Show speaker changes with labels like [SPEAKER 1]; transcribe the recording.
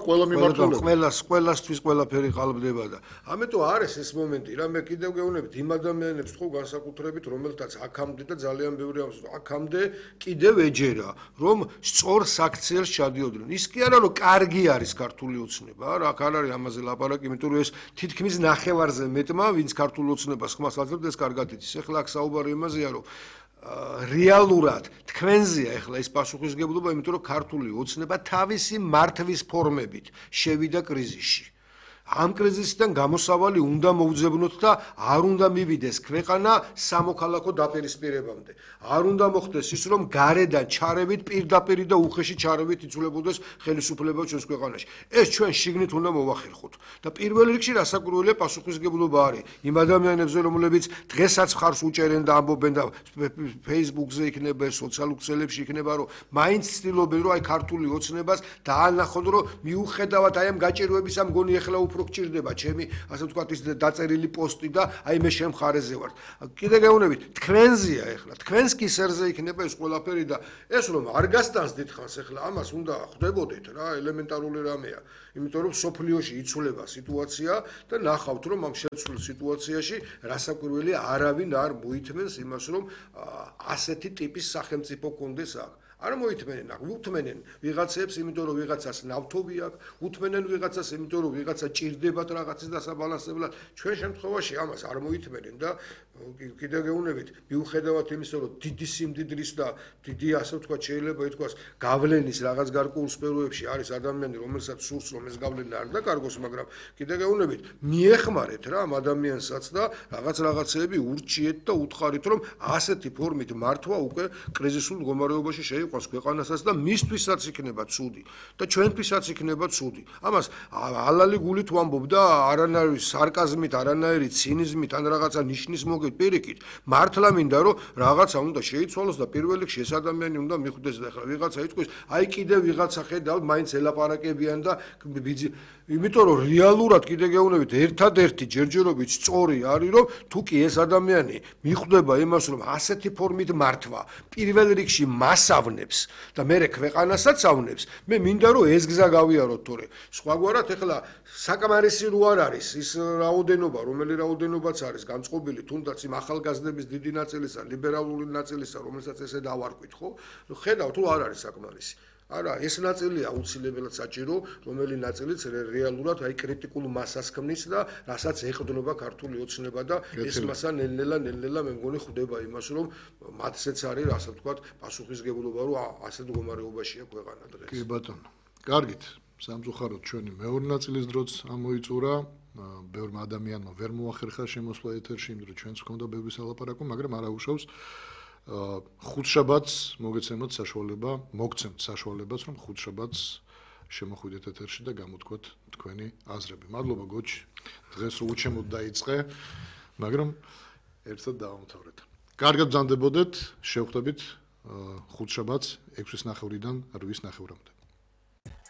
[SPEAKER 1] ყველა მიმართულებით.
[SPEAKER 2] ყველასთვის ყველაფერი ყალბდება და ამიტომ არის ეს მომენტი, რა მე კიდევ გეუბნებით იმ ადამიანებს ხო განსაკუთრებით, რომელთაც აქამდე და ძალიან ბევრი ამბობს, აქამდე კიდევ ეჯერა, რომ სწორ საქციელს ჩადიოდნენ. ის კი არა, რომ კარგი არის ქართული ოცნება, რა, აქ არ არის ამაზე ლაპარაკი, იმიტომ რომ ეს თითქმის ნახევარზე მეტმა, ვინც ქართული ოცნებას ხმას აძლევთ, ეს კარგად იცის. ეხლა აქ საუბარი იმაზეა, რომ რეალურად თქვენზეა ეხლა ეს პასუხისგებლობა, იმიტომ რომ ქართული ოცნება თავისი მართვის ფორმებით შევიდა კრიზისში. ამ კრიზისიდან გამოსავალი უნდა მოუძებნოთ და არ უნდა მივიდეს ქვეყანა სამოქალაქო დაპირისპირებამდე. არ უნდა მოხდეს ის, რომ გარედან ჩარევით პირდაპირ და უხეში ჩარევით იცვლებოდეს ხელისუფლება ჩვენს ქვეყანაში. ეს ჩვენ შიგნით უნდა მოვახერხოთ. და პირველ რიგში რასაკვირველია პასუხისგებლობა არის იმ ადამიანებზე, რომლებიც დღესაც ხარს უჭერენ და ამბობენ და Facebook-ზე იქნება, სოციალურ ქსელებში იქნება, რომ მაინც ცდილობენ, რომ აი ქართული ოცნებას დაანახონ, რომ მიუხედავად აი ამ გაჭირვებისა მგონი ეხლა უფრო გჭირდება ჩემი, ასე ვთქვათ, ის დაწერილი პოსტი და აი მე შენ მხარეზე ვარ. კიდე გეუბნებით, თქვენზეა ეხლა, თქვენს კისერზე იქნება ეს ყველაფერი და ეს რომ არ გასტანს დიდხანს ეხლა ამას უნდა ხვდებოდეთ რა, ელემენტარული რამეა. იმიტომ რომ სოფლიოში იცვლება სიტუაცია და ნახავთ რომ ამ შეცვლილ სიტუაციაში რასაკვირველია არავინ არ მოითმენს იმას რომ ასეთი ტიპის სახელმწიფო კონდეს აქ. არ მოითმენენ აქ, უთმენენ ვიღაცებს, იმიტომ რომ ვიღაცას ნავთობი აქვს, უთმენენ ვიღაცას, იმიტომ რომ ვიღაცა ჭირდებათ რაღაცის დასაბალანსებლად. ჩვენ შემთხვევაში ამას არ მოითმენენ და კიდევ გეუბნებით, მიუხედავად იმისა, რომ დიდი სიმდიდრის და დიდი ასე ვთქვათ, შეიძლება ითქვას, გავლენის რაღაც გარკვეულ სფეროებში არის ადამიანი, რომელსაც სურს რომ ეს გავლენა არ დაკარგოს, მაგრამ კიდევ გეუბნებით, მიეხმარეთ რა ამ ადამიანსაც და რაღაცეები ურჩიეთ და უთხარით, რომ ასეთი ფორმით მართვა უკვე კრიზისულ მდგომარეობაში შეიყვანს ქვეყანასაც და მისთვისაც იქნება ცუდი და ჩვენთვისაც იქნება ცუდი. ამას ალალი გულით ვამბობ და არანაირი სარკაზმით, არანაირი ცინიზმით ან რაღაცა ნიშნის მოგეთ პირიქით. მართლა მინდა რომ რაღაცა უნდა შეიცვალოს და პირველ რიგში ეს ადამიანი უნდა მიხვდეს და ახლა ვიღაცა იტყვის, აი კიდევ ვიღაცა ხედავთ, მაინც ელაპარაკებიან და იმიტომ რომ რეალურად კიდე გეუბნებით, ერთადერთი ჯერჯერობით სწორი არის, რომ თუ კი ეს ადამიანი მიხვდება იმას, რომ ასეთი ფორმით მართვა პირველ რიგში მასავნებს და მერე ქვეყანასაც ავნებს, მე მინდა რომ ეს გზა გავიაროთ თორე. სხვაგვარად ეხლა საკმარისი რო არ არის ის რაოდენობა, რომელი რაოდენობაც არის განწყობილი თუნდაც იმ ახალგაზრდების დიდი ნაწილისა, ლიბერალური ნაწილისა, რომელსაც ესე დავარქვით, ხო? ხედავთ რომ არ არის საკმარისი. არა, ეს ნაწილია აუცილებლად საჭირო, რომელი ნაწილიც რეალურად აი კრიტიკულ მასას ქმნის და რასაც ეყრდნობა ქართული ოცნება და ეს მასა ნელ-ნელა მე მგონი ხვდება იმას, რომ მათსეც არის, ასე ვთქვათ, პასუხისგებლობა, რომ ასეთ მდგომარეობაშია ქვეყანა დღეს.
[SPEAKER 1] კი ბატონო. კარგით, სამწუხაროდ ჩვენი მეორე ნაწილის დროც ამოიწურა. ბევრმა ადამიანმა ვერ მოახერხა შემოსვლა ეთერში, იმიტომ რომ ჩვენც ჰქონდა ბევრი სალაპარაკო, მაგრამ არა უშავს ხუთშაბათს მოგცემთ საშუალებას, რომ ხუთშაბათს შემოხვიდეთ ეთერში და გამოთქვათ თქვენი აზრები. მადლობა გოჩი, დღეს უჩემოდ დაიწყე, მაგრამ ერთად დავამთავრეთ. კარგად ბრძანდებოდეთ, შევხვდებით ხუთშაბათს 6:30-დან 8:30-მდე.